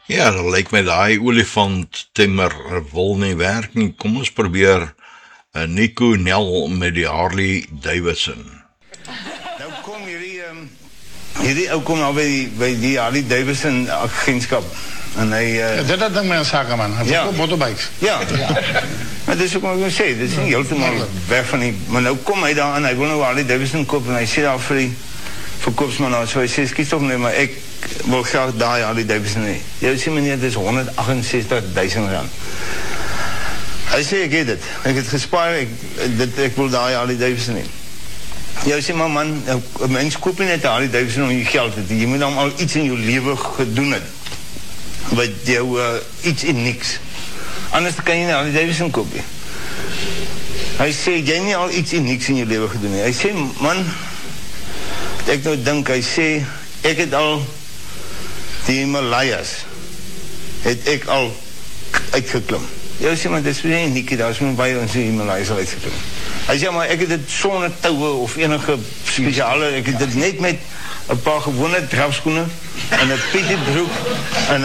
Ja, dan lyk my daai olifant temmer wil nie werk nie. Kom ons probeer Nico Nel met die Harley Davidson. Nou kom hierdie ou kom nou by die Harley Davidson agentskap. En hy Dit ding met 'n sakeman. Hy verkoop motorbikes. Ja. Maar dis ook wat ek sê, dit is nie heeltemal weg van die, maar nou kom hy daar aan, hy wil nou Harley Davidson koop en hy sê daar vir die verkoopsman nou, so hy sê, skiet toch nie, maar ek wil graag daai Harley Davidson nie. Jy sê meneer, dit is 168.000 rand. Hy sê, ek het dit. Ek het gespaar, ek wil daai Harley Davidson nie. Jy sê, maar man, 'n mens koop nie net 'n Harley Davidson om jy geld te doen. Jy moet dan al iets in jou lewe gedoen het. Wat jou iets unieks. Anders kan jy nie Harley Davidson koop nie. Hy sê, jy nie al iets unieks in jou lewe gedoen nie. Hy sê, man, ek nou dink, hy sê, ek het al die Himalayas, het ek al uitgeklim. Jy sê, maar dit is nie uniek, daar is nie baie ons die Himalayas al uitgeklim. Hy sê, maar ek het dit sonder touwe of enige speciale, ek het dit net met 'n paar gewone drafskoene en 'n pietiebroek en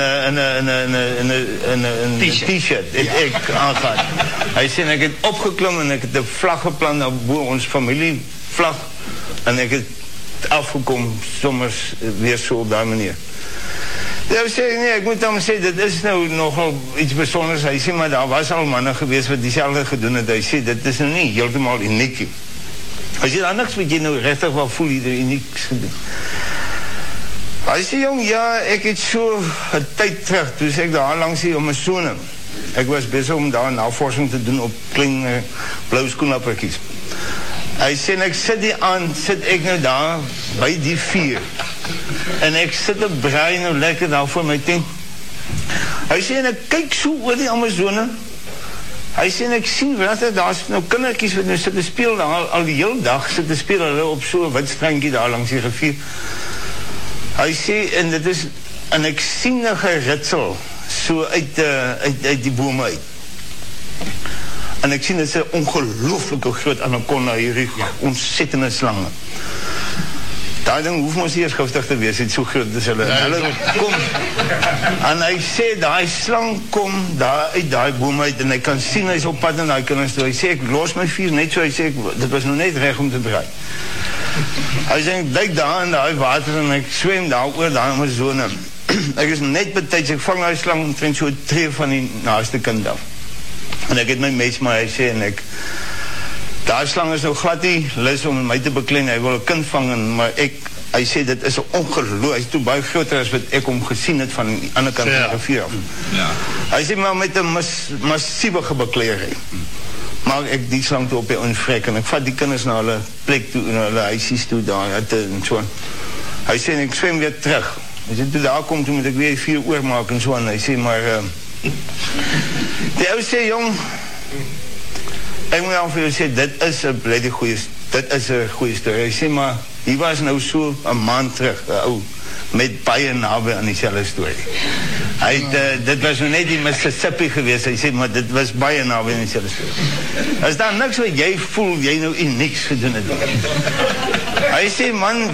'n t-shirt het ek aangaan. Hy sê, ek het opgeklim en ek het 'n vlag geplan bo ons familievlag en ek het afgekom sommers weer so op daai manier. Hy sê, nee, ek moet dan sê, dit is nou nogal iets besonders. Hy sê, maar daar was al manne gewees wat dieselfde gedoen het. Hy sê, dit is nou nie heeltemal uniek nie. Hy sê, dan niks wat jy nou regtig wat voel jy er unieks gedoen. Hy sê, jong, ja, ek het so 'n tyd terug, toe sê ek daar langs hier om my sone. Ek was besig om daar navorsing te doen op klein blou skoenlappertjies. Hy sê, en ek sit ek nou daar by die vuur. En ek sit 'n braai nou lekker daar voor my tent. Hy sê, en ek kyk so oor die Amazone. Hy sê, en ek sien, daar's nou kindertjies wat nou sit te speel, al die hele dag sit te speel, hulle op so 'n wit strandjie daar langs die rivier. Hy sê, en dit is, en ek sien 'n geritsel, so uit die bome uit. En ek sien, dit is 'n ongelooflike groot anaconda, hierdie ontsettende slange. Daai ding hoef ons eers giftig te wees, het so groot is hulle. Hulle kom, en hy sê, daai slang kom daar uit daai boom uit, en hy kan sien, hy is op pad in daai kinders toe. Hy sê, ek los my vuur net so, hy sê, dit was nou net reg om te draai. Hy sê, ek duik daar in daai water, en ek swem daar oor daai Amazone. Ek is net betyds, ek vang daai slang, omtrent so 'n tree van die naaste kind af. En ek het my mes, maar hy sê, en daai slang is nou glad nie lus om my te beklein, hy wil 'n kind vang, maar hy sê, dit is 'n ongeloof, hy is toe baie groter as wat ek hom gesien het van die ander kant van die rivier af. Hy sê, maar met 'n massiewe gebekleierheid. Maar ek die slang toe op die onvrek, en ek vat die kinders na hulle plek toe, en hulle huisies toe daar, en so. Hy sê, en ek swem weer terug. Hy sê, toe daar kom, toe moet ek weer 4 oormaak, en so, en hy sê, maar, die ou sê, jong, ek moet aan vir jou sê, dit is 'n goeie storie. Hy sê, maar, hier was nou so 'n maand terug, ou, met baie naby aan dieselfde storie. Dit was nou net die Mississippi geweest, hy sê, maar dit was baie naby aan dieselfde storie. Is daar niks wat jy voel, jy nou niks gedoen het? Hy sê, man,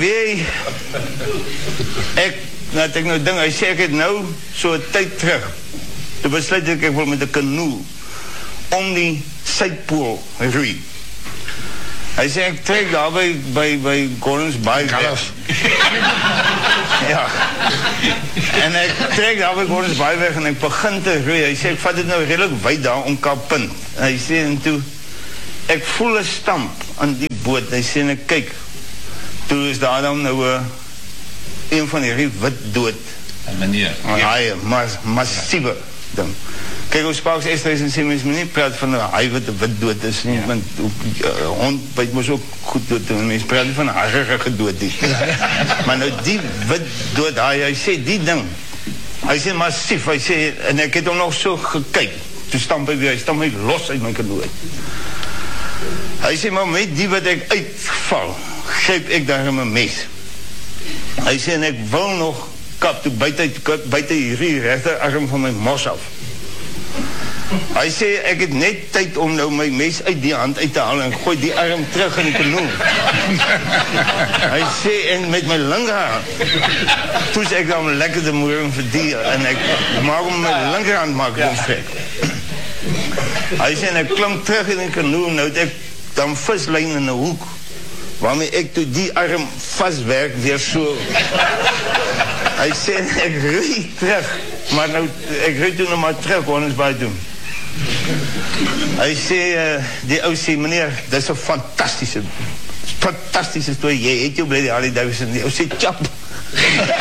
ek nou ding, hy sê, ek het nou so 'n tyd terug, toe besluit ek wil met 'n kanoe om die Suidpool roei. Hy sê, ek trek daar by Gordons Bay weg. Ja. En ek trek daar by Gordons Bay weg en ek begin te roei. Hy sê, ek vat dit nou redelijk wyd daar om Kaap Punt. En hy sê, en toe, ek voel 'n stamp aan die boot. Hy sê, en ek kyk, toe is daar dan nou een van die wit dood. En meneer. Haie, massieve ding. Kijk, ons Sparks S-reis en sê, mens moet nie praat van een haai wat wit dood is nie, want hond byt mos ook goed dood, mens praat nie van een harige dood nie. Maar nou die wit dood haai, hy sê die ding, hy sê massief, hy sê, en ek het hom nog so gekyk, toe stamp hy weer, hy stamp my los uit my kanoe uit. Hy sê, maar met die wat ek uitval, gryp ek daar in my mes. Hy sê, en ek wil nog kap, toe buiten hierdie regterarm van my mos af. Hy sê, ek het net tyd om nou my mes uit die hand uit te haal en gooi die arm terug in die kanoe. Hy sê, en met my linkerhand, toes ek dan lekker de moering vir die, en ek maak om my linkerhand maak om vrek. Hy sê, en ek klim terug in die kanoe, nou het ek dan vislyn in 'n hoek, waarmee ek toe die arm vastwerk, weer so. Hy sê, ek roei terug, maar nou, ek roei toe nog maar terug, wat ons baie doen. Hy sê, die ou sê, meneer, dit is 'n fantastische story, jy het jou by die Harley Davidson, die ou sê, chap.